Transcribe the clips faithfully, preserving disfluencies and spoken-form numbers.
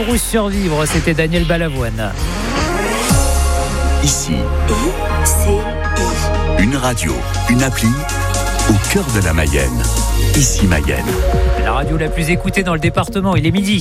Rouge survivre, c'était Daniel Balavoine. Ici, une radio, une appli au cœur de la Mayenne. Ici Mayenne. La radio la plus écoutée dans le département, il est midi.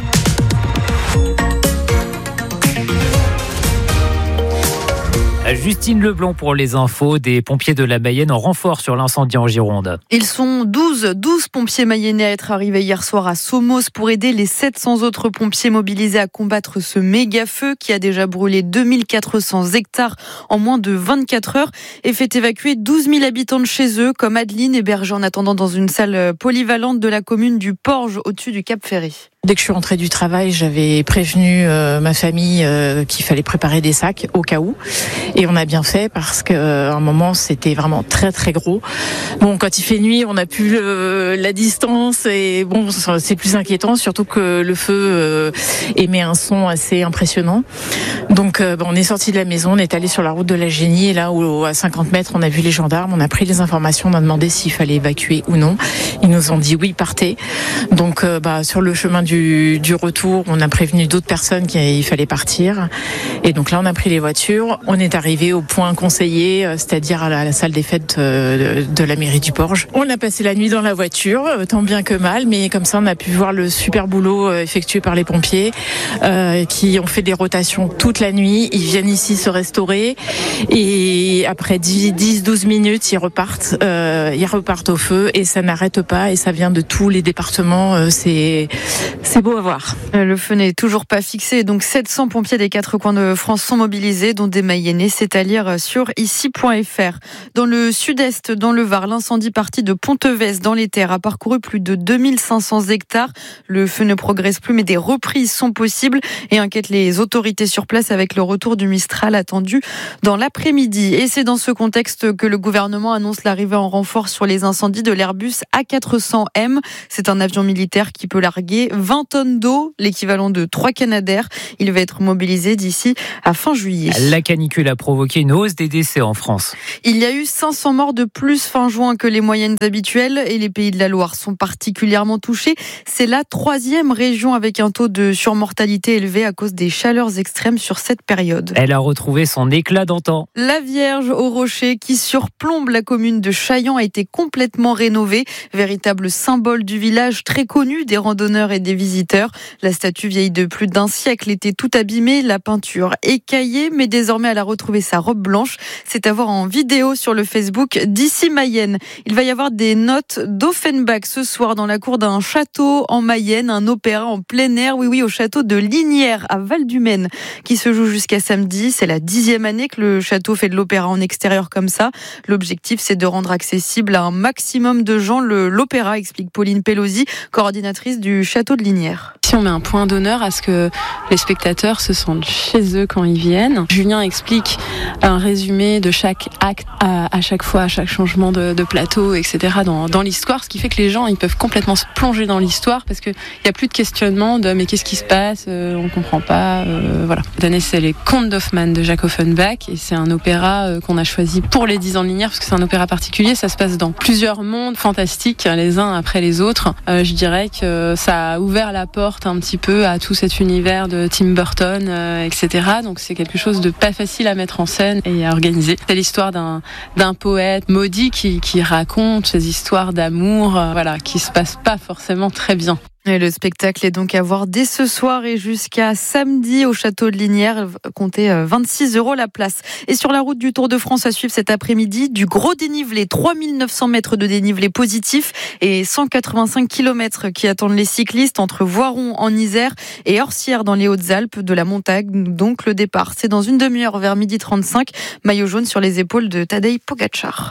Justine Leblond pour les infos. Des pompiers de la Mayenne en renfort sur l'incendie en Gironde. Ils sont douze, douze pompiers mayennais à être arrivés hier soir à Somos pour aider les sept cents autres pompiers mobilisés à combattre ce méga feu qui a déjà brûlé deux mille quatre cents hectares en moins de vingt-quatre heures et fait évacuer douze mille habitants de chez eux, comme Adeline, hébergée en attendant dans une salle polyvalente de la commune du Porge au-dessus du Cap Ferry. Dès que je suis rentrée du travail, j'avais prévenu euh, ma famille euh, qu'il fallait préparer des sacs au cas où. Et on a bien fait parce qu'à euh, un moment, c'était vraiment très très gros. Bon, quand il fait nuit, on n'a plus euh, la distance et bon, c'est plus inquiétant, surtout que le feu euh, émet un son assez impressionnant. Donc euh, bon, on est sorti de la maison, on est allé sur la route de la Génie et là où à cinquante mètres, on a vu les gendarmes, on a pris les informations, on a demandé s'il fallait évacuer ou non. Ils nous ont dit oui, partez. Donc euh, bah, sur le chemin du Du, du retour, on a prévenu d'autres personnes qu'il fallait partir. Et donc là, on a pris les voitures. On est arrivé au point conseillé, c'est-à-dire à la, à la salle des fêtes de, de la mairie du Porge. On a passé la nuit dans la voiture, tant bien que mal, mais comme ça, on a pu voir le super boulot effectué par les pompiers euh, qui ont fait des rotations toute la nuit. Ils viennent ici se restaurer et après dix douze minutes, ils repartent. Euh, ils repartent au feu et ça n'arrête pas et ça vient de tous les départements. C'est C'est beau à voir. Le feu n'est toujours pas fixé, donc sept cents pompiers des quatre coins de France sont mobilisés, dont des Mayennais. C'est à lire sur ici point f r. Dans le sud-est, dans le Var, l'incendie parti de Pontevès dans les Terres a parcouru plus de deux mille cinq cents hectares. Le feu ne progresse plus, mais des reprises sont possibles et inquiètent les autorités sur place avec le retour du Mistral attendu dans l'après-midi. Et c'est dans ce contexte que le gouvernement annonce l'arrivée en renfort sur les incendies de l'Airbus A quatre cents M. C'est un avion militaire qui peut larguer vingt tonnes d'eau, l'équivalent de trois Canadair. Il va être mobilisé d'ici à fin juillet. La canicule a provoqué une hausse des décès en France. Il y a eu cinq cents morts de plus fin juin que les moyennes habituelles et les Pays de la Loire sont particulièrement touchés. C'est la troisième région avec un taux de surmortalité élevé à cause des chaleurs extrêmes sur cette période. Elle a retrouvé son éclat d'antan. La Vierge au rocher qui surplombe la commune de Chaillan a été complètement rénovée. Véritable symbole du village, très connu des randonneurs et des visiteurs. La statue vieille de plus d'un siècle était tout abîmée, la peinture écaillée, mais désormais elle a retrouvé sa robe blanche. C'est à voir en vidéo sur le Facebook d'Ici Mayenne. Il va y avoir des notes d'Offenbach ce soir dans la cour d'un château en Mayenne, un opéra en plein air, oui oui, au château de Lignières à Val-du-Maine, qui se joue jusqu'à samedi. C'est la dixième année que le château fait de l'opéra en extérieur comme ça. L'objectif, c'est de rendre accessible à un maximum de gens le, l'opéra, explique Pauline Pelosi, coordinatrice du château de Lignières. Si on met un point d'honneur à ce que les spectateurs se sentent chez eux quand ils viennent. Julien explique un résumé de chaque acte à, à chaque fois, à chaque changement de, de plateau, et cetera dans, dans l'histoire, ce qui fait que les gens ils peuvent complètement se plonger dans l'histoire parce qu'il n'y a plus de questionnement de mais qu'est-ce qui se passe, euh, on comprend pas, euh, voilà. Cette année c'est les Contes d'Hoffmann de Jacques Offenbach et c'est un opéra euh, qu'on a choisi pour les dix ans de Lignières parce que c'est un opéra particulier, ça se passe dans plusieurs mondes fantastiques les uns après les autres. Euh, je dirais que ça a ouvert la porte un petit peu à tout cet univers de Tim Burton, euh, et cetera. Donc c'est quelque chose de pas facile à mettre en scène et à organiser. C'est l'histoire d'un d'un poète maudit qui qui raconte ces histoires d'amour, euh, voilà, qui se passent pas forcément très bien. Et le spectacle est donc à voir dès ce soir et jusqu'à samedi au château de Lignières. Comptez vingt-six euros la place. Et sur la route du Tour de France à suivre cet après-midi, du gros dénivelé, trois mille neuf cents mètres de dénivelé positif et cent quatre-vingt-cinq kilomètres qui attendent les cyclistes entre Voiron en Isère et Orsières dans les Hautes-Alpes de la montagne. Donc le départ, c'est dans une demi-heure vers midi trente-cinq. Maillot jaune sur les épaules de Tadej Pogacar.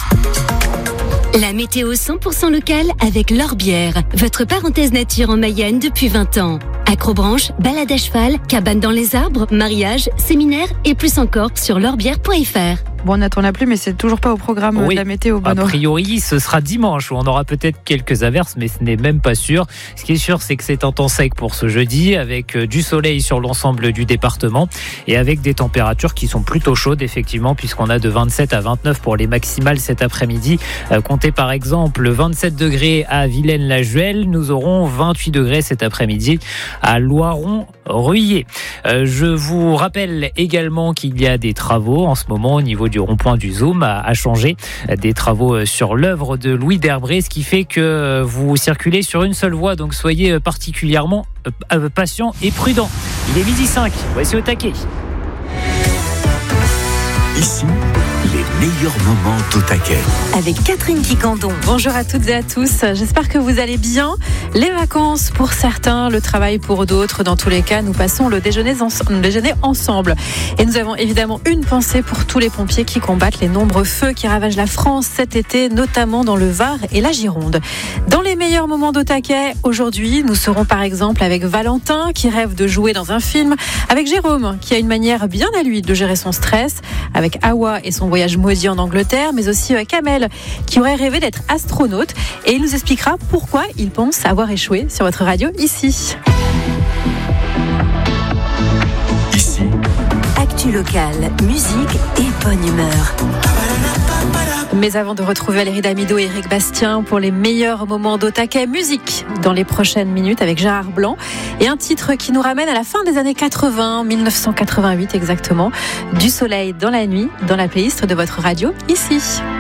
La météo cent pour cent locale avec L'Orbière, votre parenthèse nature en Mayenne depuis vingt ans. Acrobranche, balade à cheval, cabane dans les arbres, mariage, séminaire et plus encore sur l'orbière point f r. Bon, on attend la pluie, mais c'est toujours pas au programme oui. de la météo, Benoît. A priori, ce sera dimanche où on aura peut-être quelques averses, mais ce n'est même pas sûr. Ce qui est sûr, c'est que c'est un temps sec pour ce jeudi, avec du soleil sur l'ensemble du département et avec des températures qui sont plutôt chaudes, effectivement, puisqu'on a de vingt-sept à vingt-neuf pour les maximales cet après-midi. Euh, comptez par exemple vingt-sept degrés à Villaine-la-Juelle. Nous aurons vingt-huit degrés cet après-midi à Loiron-Ruillé. Euh, je vous rappelle également qu'il y a des travaux en ce moment au niveau du rond-point du Zoom à, à changer. Des travaux sur l'œuvre de Louis Derbray, ce qui fait que vous circulez sur une seule voie. Donc soyez particulièrement euh, patient et prudent. Il est midi cinq. Voici au taquet. Ici, les meilleurs moments au taquet. Avec Catherine Quicandon. Bonjour à toutes et à tous, j'espère que vous allez bien. Les vacances pour certains, le travail pour d'autres. Dans tous les cas, nous passons le déjeuner, en... le déjeuner ensemble. Et nous avons évidemment une pensée pour tous les pompiers qui combattent les nombreux feux qui ravagent la France cet été, notamment dans le Var et la Gironde. Dans les meilleurs moments d'Au Taquet, aujourd'hui, nous serons par exemple avec Valentin qui rêve de jouer dans un film, avec Jérôme qui a une manière bien à lui de gérer son stress, avec Awa et son voyage maudit en Angleterre, mais aussi avec Kamel qui aurait rêvé d'être astronaute, et il nous expliquera pourquoi il pense avoir échoué sur votre radio ici. Ici, Actu locale, musique et bonne humeur. Mais avant de retrouver Valérie Damido et Eric Bastien pour les meilleurs moments d'Au Taquet, musique dans les prochaines minutes avec Gérard Blanc et un titre qui nous ramène à la fin des années quatre-vingts, dix-neuf cent quatre-vingt-huit exactement, Du soleil dans la nuit, dans la playlist de votre radio ici.